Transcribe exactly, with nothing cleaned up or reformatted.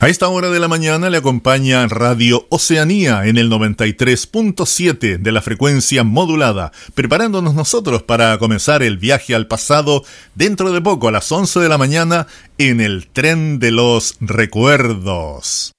A esta hora de la mañana le acompaña Radio Oceanía en el noventa y tres punto siete de la frecuencia modulada, preparándonos nosotros para comenzar el viaje al pasado dentro de poco a las once de la mañana en el Tren de los Recuerdos.